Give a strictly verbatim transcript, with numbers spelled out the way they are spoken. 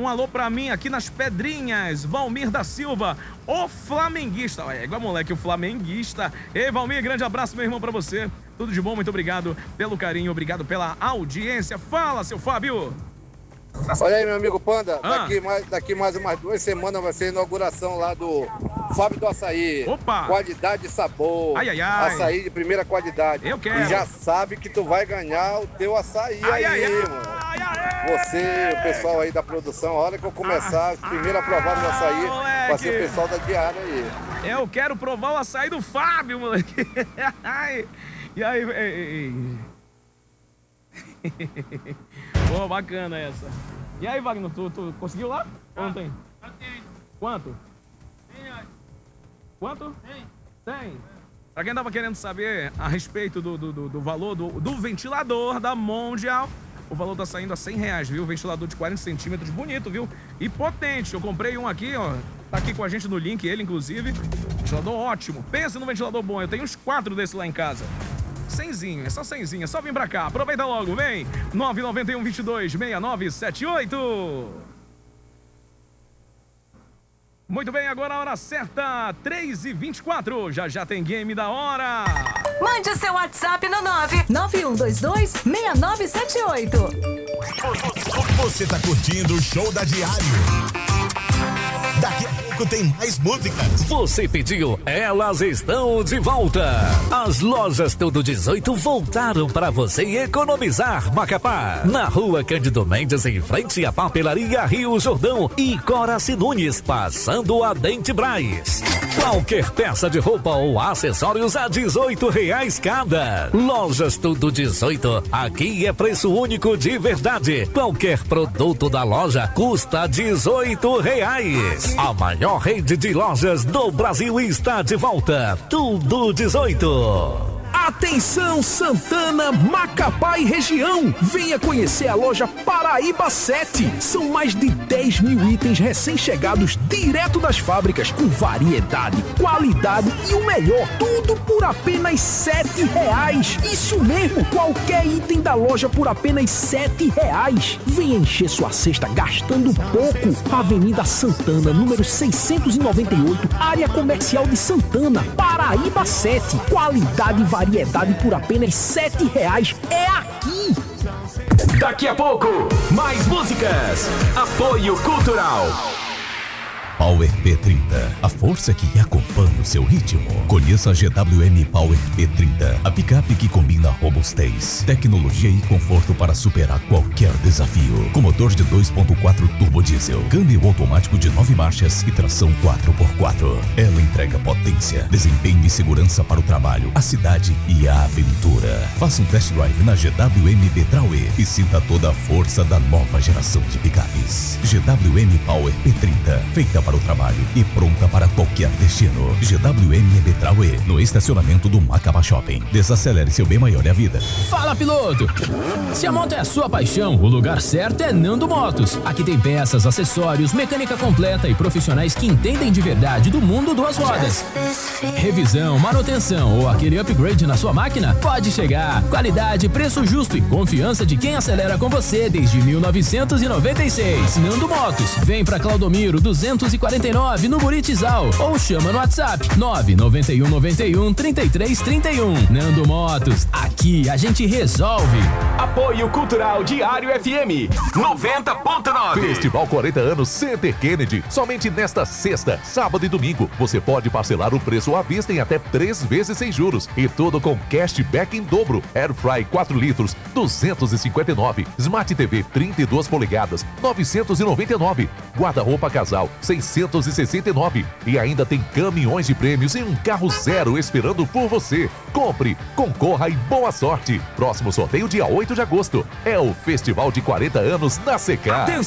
alô pra mim aqui nas Pedrinhas. Valmir da Silva, o flamenguista. É igual moleque, o flamenguista. Ei, Valmir, grande abraço, meu irmão, pra você. Tudo de bom, muito obrigado pelo carinho, obrigado pela audiência. Fala, seu Fábio. Olha aí, meu amigo Panda, ah. daqui, mais, daqui mais umas duas semanas vai ser a inauguração lá do Fábio do Açaí. Opa! Qualidade e sabor. Ai, ai, ai. Açaí de primeira qualidade. Eu quero. E já sabe que tu vai ganhar o teu açaí ai, aí, ai, mano. Ai, ai, Você, o pessoal aí da produção, a hora que eu começar, os primeiros a provar o açaí, moleque. vai ser o pessoal da diária aí. Eu quero provar o açaí do Fábio, moleque. E aí, ei, ei. Pô, bacana essa. E aí, Wagner, tu, tu conseguiu lá? Ou não tem? Já tem. Quanto? cem reais. Quanto? cem. cem. Pra quem tava querendo saber a respeito do, do, do, do valor do, do ventilador da Mondial, o valor tá saindo a cem reais, viu? Ventilador de quarenta centímetros, bonito, viu? E potente. Eu comprei um aqui, ó. Tá aqui com a gente no link, ele, inclusive. Ventilador ótimo. Pensa no ventilador bom. Eu tenho uns quatro desses lá em casa. Cenzinho, é só cenzinho, é só vir pra cá. Aproveita logo, vem. nove nove um, vinte e dois, sessenta e nove setenta e oito. Muito bem, agora a hora certa, três e vinte e quatro. Já já tem game da hora. Mande seu WhatsApp no nove nove um dois dois, seis nove sete oito. Você tá curtindo o show da Diário. Daqui a pouco tem mais músicas. Você pediu, elas estão de volta. As lojas Tudo dezoito voltaram para você economizar, Macapá. Na rua Cândido Mendes, em frente à papelaria Rio Jordão e Coraci Nunes, passando a Dente Braz. Qualquer peça de roupa ou acessórios a dezoito reais cada. Lojas Tudo dezoito, aqui é preço único de verdade. Qualquer produto da loja custa dezoito reais. A maior rede de lojas do Brasil está de volta. Tudo dezoito. Atenção Santana, Macapá e região, venha conhecer a loja Paraíba sete. São mais de dez mil itens recém-chegados direto das fábricas, com variedade, qualidade e o melhor, tudo por apenas sete reais. Isso mesmo, qualquer item da loja por apenas sete reais. Venha encher sua cesta gastando pouco. Avenida Santana, número seiscentos e noventa e oito, área comercial de Santana, Paraíba sete. Qualidade e variedade por apenas sete reais. É aqui! Daqui a pouco, mais músicas. Apoio Cultural. Power P trinta, a força que acompanha o seu ritmo. Conheça a G W M Power P trinta, a picape que combina robustez, tecnologia e conforto para superar qualquer desafio. Com motor de dois ponto quatro turbo diesel, câmbio automático de nove marchas e tração quatro por quatro. Ela entrega potência, desempenho e segurança para o trabalho, a cidade e a aventura. Faça um test drive na G W M B-Trauê e sinta toda a força da nova geração de picapes. G W M Power P trinta, feita para o trabalho e pronta para qualquer destino. G W M B-Trauê, no estacionamento do Macapá Shopping. Desacelere seu bem maior é a vida. Fala, piloto! Se a moto é a sua paixão, o lugar certo é Nando Motos. Aqui tem peças, acessórios, mecânica completa e profissionais que entendem de verdade do mundo duas rodas. Revisão, manutenção ou aquele upgrade na sua máquina? Pode chegar. Qualidade, preço justo e confiança de quem acelera com você desde mil novecentos e noventa e seis. Nando Motos. Vem pra Claudomiro duzentos e quarenta e nove no Buritizal ou chama no WhatsApp nove nove um nove um, três três três um. Nando Motos, aqui a gente resolve. Apoio Cultural Diário F M noventa ponto nove. Festival quarenta anos Center Kennedy. Somente nesta sexta, sábado e domingo você pode parcelar o preço à vista em até três vezes sem juros e tudo com cashback em dobro. Airfry quatro litros, duzentos e cinquenta e nove. Smart T V trinta e duas polegadas, novecentos e noventa e nove. Guarda-roupa casal, seiscentos e sessenta e nove. E ainda tem caminhões de prêmios e um carro zero esperando por você. Compre, concorra e boa sorte. Próximo sorteio dia oito de agosto. É o Festival de quarenta anos na Secar.